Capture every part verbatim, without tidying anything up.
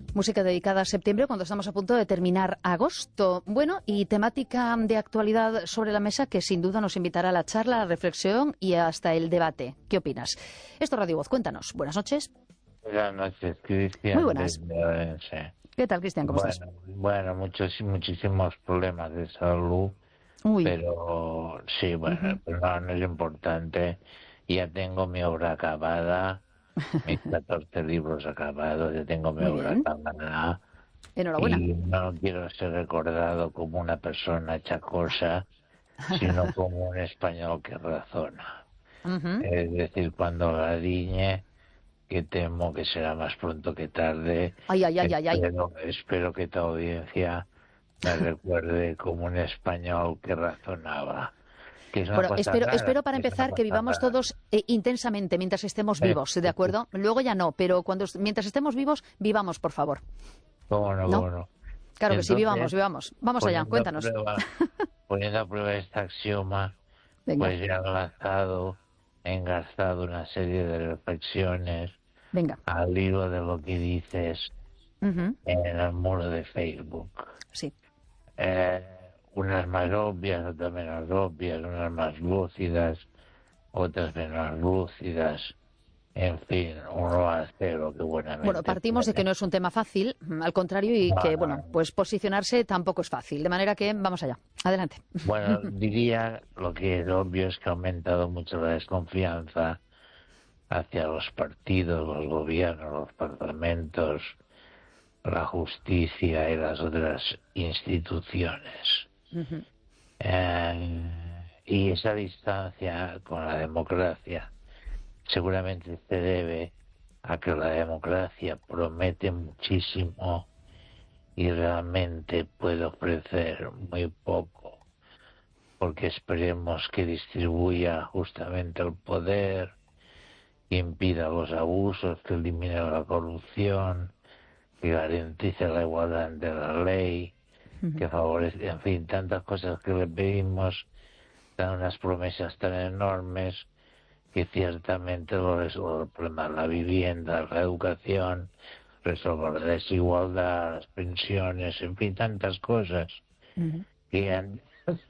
Música dedicada a septiembre cuando estamos a punto de terminar agosto. Bueno, y temática de actualidad sobre la mesa que sin duda nos invitará a la charla, a la reflexión y hasta el debate. ¿Qué opinas? Esto es Radio Voz, cuéntanos. Buenas noches. Buenas noches, Cristian. Muy buenas. Desde Orense. ¿Qué tal, Cristian? ¿Cómo bueno, estás? Bueno, muchos, muchísimos problemas de salud, Uy. pero sí, bueno, Uh-huh. pero no, no es importante. Ya tengo mi obra acabada, mis catorce libros acabados, ya tengo mi Muy obra bien. acabada. Enhorabuena. Y no quiero ser recordado como una persona chacosa, sino como un español que razona. Uh-huh. Es decir, cuando Gariñe, que temo que será más pronto que tarde, Ay, ay, ay, ay, ay. espero, espero que tu audiencia me recuerde como un español que razonaba. Que no Bueno, pasa espero, nada, espero para que no empezar que pasa vivamos nada. todos eh, intensamente mientras estemos Eh, vivos, ¿de acuerdo? Luego ya no, pero cuando mientras estemos vivos, vivamos, por favor. ¿Cómo no, ¿No? cómo no? Claro que sí, vivamos, Entonces, vivamos. Vamos allá, poniendo a cuéntanos. prueba, poniendo a prueba este axioma, Venga, pues ya he lanzado, he engarzado una serie de reflexiones venga. al hilo de lo que dices Uh-huh. en el muro de Facebook. Sí. Eh, unas más obvias, otras menos obvias, unas más lúcidas, otras menos lúcidas. En fin, uno va a hacer lo que Bueno, buenamente partimos de que puede. no es un tema fácil, al contrario, y No, que, no, bueno, no. pues posicionarse tampoco es fácil. De manera que vamos allá. Adelante. Bueno, diría lo que es obvio es que ha aumentado mucho la desconfianza hacia los partidos, los gobiernos, los parlamentos, la justicia y las otras instituciones. Uh-huh. Eh, y esa distancia con la democracia seguramente se debe a que la democracia promete muchísimo y realmente puede ofrecer muy poco, porque esperemos que distribuya justamente el poder, que impida los abusos, que elimine la corrupción, que garantice la igualdad ante la ley, que favorece, en fin, tantas cosas que le pedimos, dan unas promesas tan enormes que ciertamente lo resuelve el problema de la vivienda, la educación, resolver la desigualdad, las pensiones, en fin, tantas cosas Uh-huh. que han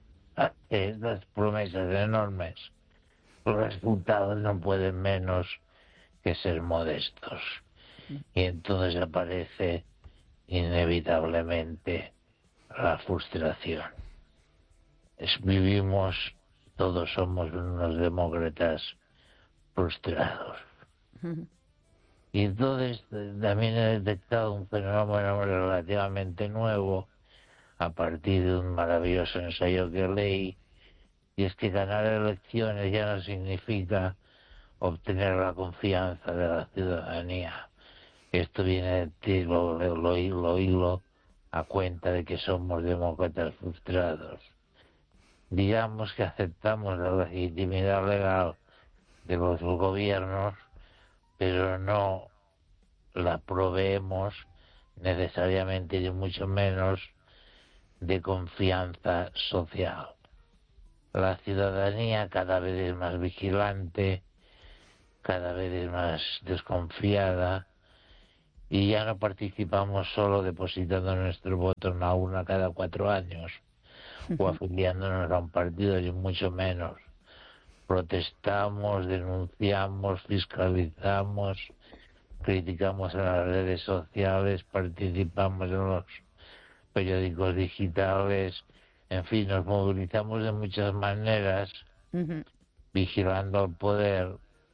estas promesas enormes. Los resultados no pueden menos que ser modestos. Y entonces aparece inevitablemente la frustración. Es, vivimos, todos somos unos demócratas frustrados. Uh-huh. Y entonces también he detectado un fenómeno relativamente nuevo a partir de un maravilloso ensayo que leí, y es que ganar elecciones ya no significa obtener la confianza de la ciudadanía. Esto viene de ti, lo, lo, lo, lo hilo a cuenta de que somos demócratas frustrados. Digamos que aceptamos la legitimidad legal de los gobiernos, pero no la proveemos necesariamente y mucho menos de confianza social. La ciudadanía cada vez es más vigilante, cada vez es más desconfiada, y ya no participamos solo depositando nuestro voto en la urna cada cuatro años o afiliándonos a un partido, y mucho menos protestamos, denunciamos, fiscalizamos, criticamos en las redes sociales, participamos en los periódicos digitales, en fin, nos movilizamos de muchas maneras, Uh-huh. vigilando al poder,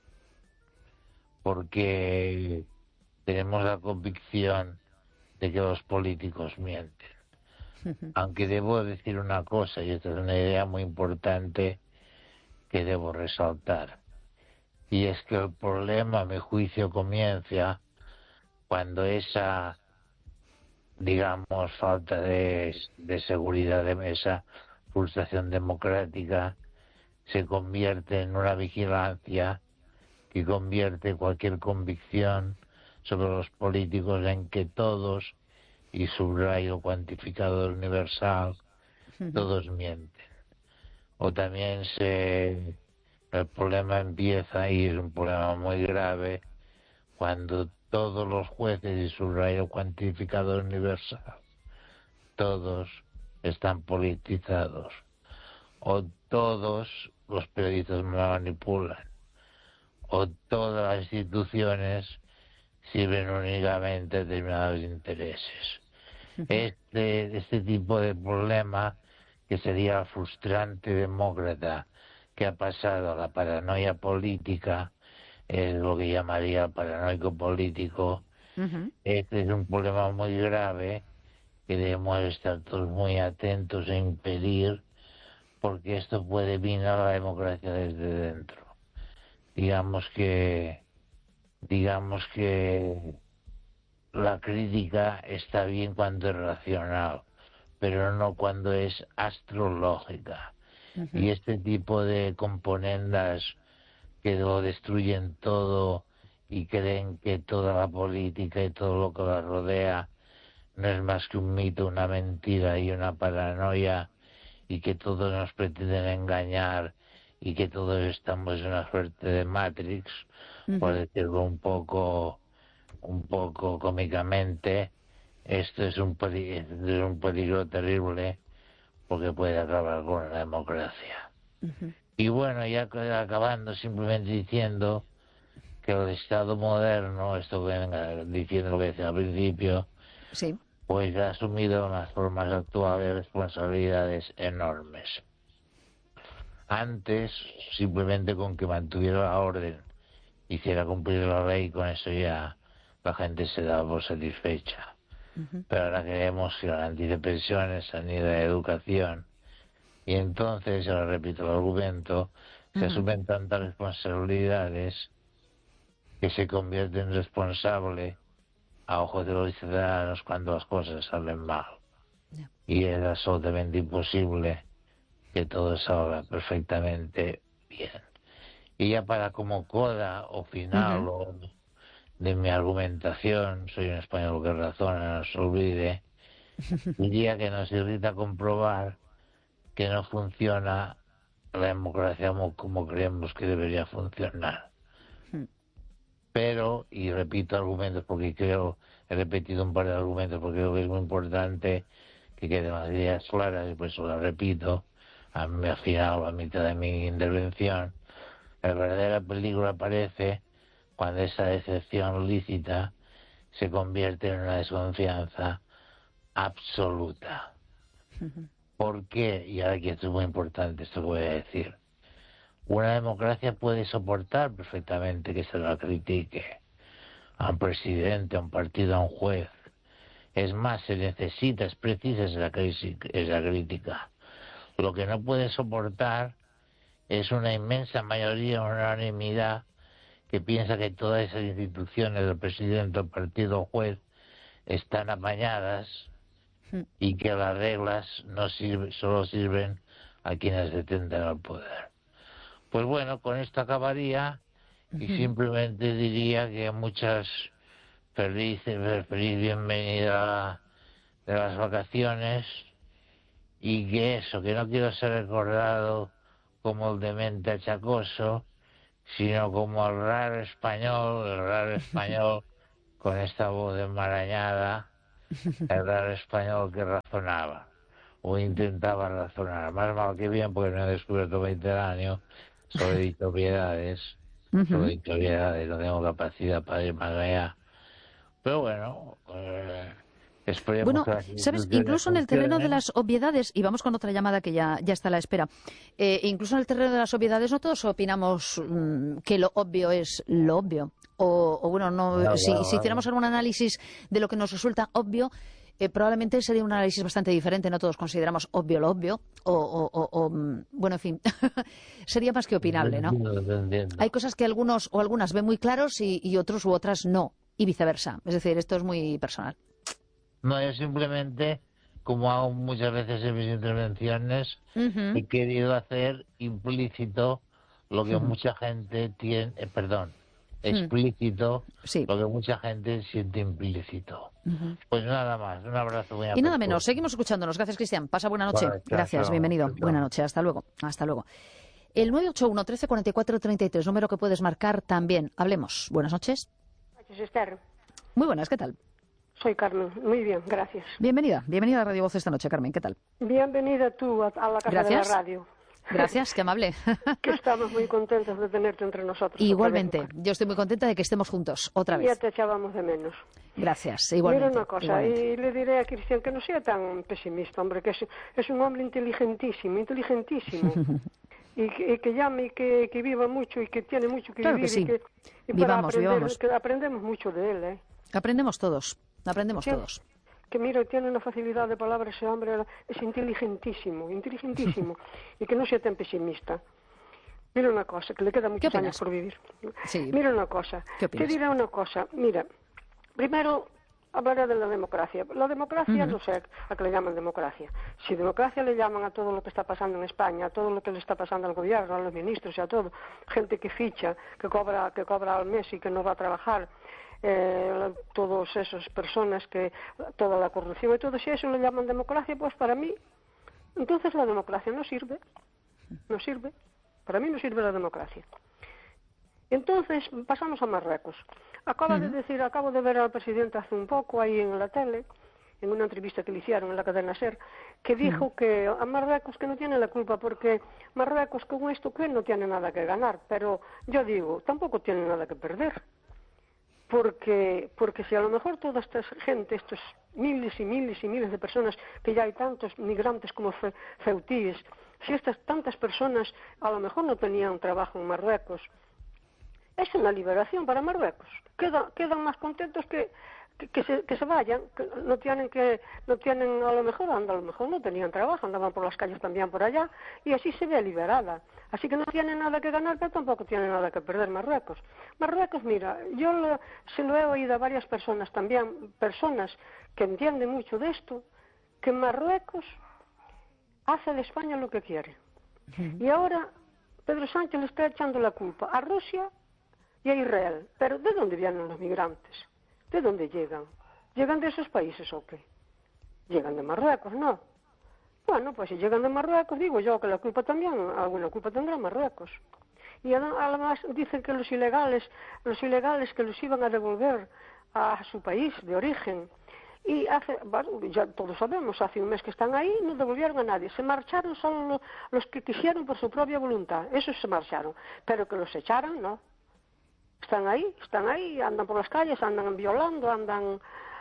porque tenemos la convicción de que los políticos mienten. Uh-huh. Aunque debo decir una cosa, y esta es una idea muy importante que debo resaltar, y es que el problema, a mi juicio, comienza cuando esa, digamos, falta de, de seguridad, de esa frustración democrática, se convierte en una vigilancia que convierte cualquier convicción sobre los políticos en que todos, y subrayo cuantificador universal, Uh-huh. todos mienten. O también se, el problema empieza, y es un problema muy grave, cuando todos los jueces y su rayo cuantificador universal, todos están politizados, o todos los periodistas me manipulan, o todas las instituciones sirven únicamente a determinados intereses. Este, este tipo de problema, que sería el frustrante demócrata que ha pasado a la paranoia política, es lo que llamaría el paranoico político. Uh-huh. Este es un problema muy grave que debemos estar todos muy atentos a impedir, porque esto puede minar la democracia desde dentro. Digamos que, digamos que la crítica está bien cuando es racional, pero no cuando es astrológica. Uh-huh. Y este tipo de componendas que lo destruyen todo y creen que toda la política y todo lo que la rodea no es más que un mito, una mentira y una paranoia, y que todos nos pretenden engañar y que todos estamos en una suerte de Matrix, uh-huh. por decirlo un poco un poco cómicamente. Esto es un peligro, es un peligro terrible, porque puede acabar con la democracia. Uh-huh. Y bueno, ya acabando, simplemente diciendo que el Estado moderno, esto que venga diciendo lo que decía al principio, sí. pues ha asumido en las formas actuales responsabilidades enormes. Antes, simplemente con que mantuviera la orden, hiciera cumplir la ley, con eso ya la gente se daba por satisfecha. Uh-huh. Pero ahora queremos que garantice pensiones, sanidad, educación, y entonces, ahora repito el argumento, uh-huh. se asumen tantas responsabilidades que se convierte en responsable a ojos de los ciudadanos cuando las cosas salen mal. Yeah. Y es absolutamente imposible que todo salga perfectamente bien. Y ya para como coda o final uh-huh. o de mi argumentación, soy un español que razona, no se olvide, diría que nos irrita comprobar que no funciona la democracia como, como creemos que debería funcionar. Pero, y repito argumentos porque creo, he repetido un par de argumentos porque creo que es muy importante que queden las ideas claras, y por eso las repito, a mí al final, a mitad de mi intervención, el verdadero peligro aparece cuando esa decepción lícita se convierte en una desconfianza absoluta. Uh-huh. ¿Por qué? Y ahora aquí esto es muy importante, esto que voy a decir. Una democracia puede soportar perfectamente que se la critique a un presidente, a un partido, a un juez. Es más, se necesita, es precisa esa, esa crítica. Lo que no puede soportar es una inmensa mayoría, una unanimidad, que piensa que todas esas instituciones, el presidente, el partido, el juez, están apañadas y que las reglas no sirven, solo sirven a quienes detentan el poder. Pues bueno, con esto acabaría y simplemente diría que muchas felices, feliz bienvenida de las vacaciones, y que eso, que no quiero ser recordado como el demente achacoso, sino como el raro español, el raro español con esta voz enmarañada, el raro español que razonaba o intentaba razonar, más mal que bien, porque no he descubierto Mediterráneo. Solo he dicho obviedades, uh-huh. solo he dicho obviedades, no tengo capacidad para ir más allá. Pero bueno, eh, esperemos bueno, que las sabes, incluso en el terreno de las obviedades, y vamos con otra llamada que ya, ya está a la espera, eh, incluso en el terreno de las obviedades no todos opinamos mmm, que lo obvio es lo obvio. O, o bueno, no, no si, no, si hiciéramos algún análisis de lo que nos resulta obvio, Eh, probablemente sería un análisis bastante diferente. No todos consideramos obvio lo obvio, o, o, o, o bueno, en fin, sería más que opinable, ¿no? Hay cosas que algunos o algunas ven muy claros y, y otros u otras no, y viceversa. Es decir, esto es muy personal. No, yo simplemente, como hago muchas veces en mis intervenciones, uh-huh. he querido hacer implícito lo que uh-huh. mucha gente tiene, eh, perdón, explícito, sí. lo que mucha gente siente implícito. Uh-huh. Pues nada más, un abrazo muy Y nada menos, seguimos escuchándonos. Gracias, Cristian. Pasa buena noche. Vale, chao, Gracias, chao, bienvenido. Chao. Buena noche, hasta luego. Hasta luego. El nueve ocho uno, trece cuarenta y cuatro, treinta y tres, número que puedes marcar también. Hablemos. Buenas noches. Buenas noches, Esther. Muy buenas, ¿qué tal? Soy Carmen, muy bien, gracias. Bienvenida, bienvenida a Radio Voz esta noche, Carmen, ¿qué tal? Bienvenida tú a, a la casa Gracias. de la radio. Gracias, qué amable. Que estamos muy contentos de tenerte entre nosotros. Igualmente, yo estoy muy contenta de que estemos juntos, otra vez. Ya te echábamos de menos. Gracias, igualmente. Mira una cosa, igualmente. y le diré a Cristian que no sea tan pesimista, hombre, que es, es un hombre inteligentísimo, inteligentísimo. y, que, y que llame y que, que viva mucho y que tiene mucho que Claro vivir. que sí. Y que y Vivamos, para aprender, vivamos. que aprendemos mucho de él, ¿eh? Aprendemos todos, aprendemos Sí. todos. Que mira, tiene una facilidad de palabra ese hombre, es inteligentísimo, inteligentísimo, y que no sea tan pesimista. Mira una cosa, que le queda muchos opinas? años por vivir. Sí. Mira una cosa, ¿Qué te opinas? diré una cosa, mira, primero hablaré de la democracia. La democracia, Ujú. no sé a qué le llaman democracia. Si democracia le llaman a todo lo que está pasando en España, a todo lo que le está pasando al gobierno, a los ministros y a todo, gente que ficha, que cobra, que cobra al mes y que no va a trabajar, eh, todas esas personas que, toda la corrupción y todo, si eso le llaman democracia, pues para mí, entonces la democracia no sirve, no sirve, para mí no sirve la democracia. Entonces pasamos a Marruecos. Acaba de decir, acabo de ver al presidente hace un poco ahí en la tele, en una entrevista que le hicieron en la cadena SER, que dijo que a Marruecos que no tiene la culpa porque Marruecos con esto que no tiene nada que ganar, pero yo digo, tampoco tiene nada que perder. Porque, porque si a lo mejor toda esta gente, estos miles y miles y miles de personas, que ya hay tantos migrantes como fe, ceutíes, si estas tantas personas a lo mejor no tenían trabajo en Marruecos, es una liberación para Marruecos. Queda, quedan más contentos que, que, que, se, que se vayan, que no tienen que, no tienen a lo mejor, a lo mejor no tenían trabajo, andaban por las calles también por allá, y así se ve liberada. Así que no tiene nada que ganar, pero tampoco tiene nada que perder Marruecos. Marruecos, mira, yo lo, se lo he oído a varias personas también, personas que entienden mucho de esto, que Marruecos hace de España lo que quiere. Uh-huh. Y ahora Pedro Sánchez le está echando la culpa a Rusia y a Israel. Pero ¿de dónde vienen los migrantes? ¿De dónde llegan? ¿Llegan de esos países o qué? Llegan de Marruecos, ¿no? Bueno, pues si llegan de Marruecos, digo yo que la culpa también, alguna culpa tendrá Marruecos. Y además dicen que los ilegales, los ilegales que los iban a devolver a su país de origen. Y hace, bueno, ya todos sabemos, hace un mes que están ahí, no devolvieron a nadie. Se marcharon solo los que quisieron por su propia voluntad. Esos se marcharon. Pero que los echaran, no. Están ahí, están ahí, andan por las calles, andan violando, andan,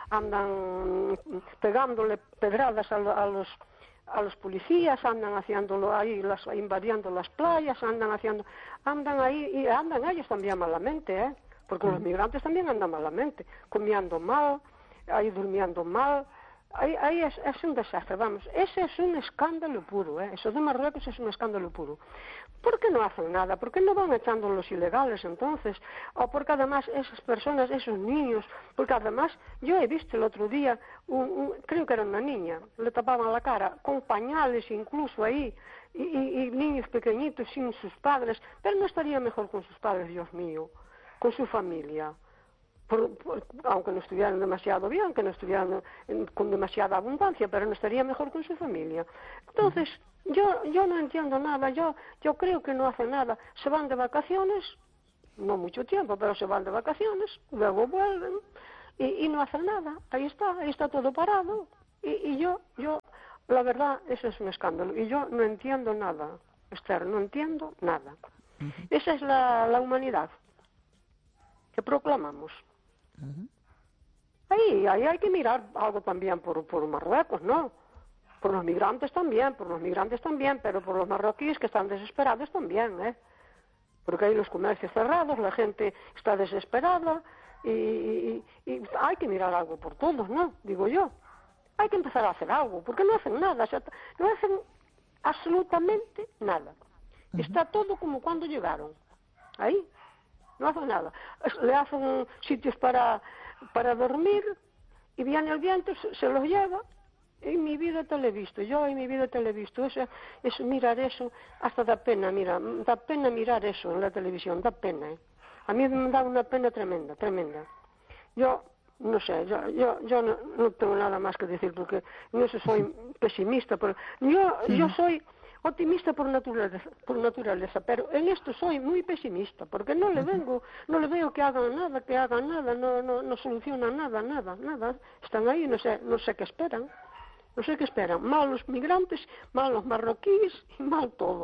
andan pegándole pedradas a, a los... a los policías, andan haciéndolo ahí, las, invadiendo las playas, andan haciendo, andan ahí, y andan ellos también malamente, ¿eh? Porque los migrantes también andan malamente, comiendo mal, ahí durmiendo mal, ahí, ahí es, es un desastre, vamos, ese es un escándalo puro, ¿eh? Eso de Marruecos es un escándalo puro. ¿Por qué no hacen nada? ¿Por qué no van echando los ilegales entonces? O porque además esas personas, esos niños, porque además yo he visto el otro día, un, un, creo que era una niña, le tapaban la cara, con pañales incluso ahí, y, y, y niños pequeñitos sin sus padres, pero no estaría mejor con sus padres, Dios mío, con su familia. Por, por, aunque no estuvieran demasiado bien, que no estuvieran en, con demasiada abundancia, pero no estaría mejor con su familia. Entonces, yo yo no entiendo nada, yo yo creo que no hacen nada. Se van de vacaciones, no mucho tiempo, pero se van de vacaciones, luego vuelven y, y no hacen nada. Ahí está, ahí está todo parado. Y, y yo, yo, la verdad, eso es un escándalo. Y yo no entiendo nada, Esther, no entiendo nada. Uh-huh. Esa es la, la humanidad que proclamamos. Uh-huh. Ahí, ahí hay que mirar algo también por, por Marruecos, ¿no? Por los migrantes también, por los migrantes también, pero por los marroquíes que están desesperados también, ¿eh? Porque hay los comercios cerrados, la gente está desesperada y, y, y hay que mirar algo por todos, ¿no? Digo yo. Hay que empezar a hacer algo, porque no hacen nada, o sea, no hacen absolutamente nada. Uh-huh. Está todo como cuando llegaron. Ahí. No hacen nada. Le hacen sitios para, para dormir y viene el viento, se los lleva. En mi vida te lo he visto, yo en mi vida te lo he visto. Eso, eso, mirar eso, hasta da pena, mira, da pena mirar eso en la televisión, da pena. ¿eh? A mí me da una pena tremenda, tremenda. Yo, no sé, yo, yo, yo no, no tengo nada más que decir porque no soy pesimista, pero yo, sí. yo soy optimista por naturaleza, por naturaleza, pero en esto soy muy pesimista, porque no le vengo, no le veo que hagan nada, que hagan nada, no, no, no solucionan nada, nada, nada. Están ahí, no sé, no sé qué esperan, no sé qué esperan. Mal los migrantes, mal los marroquíes y mal todo.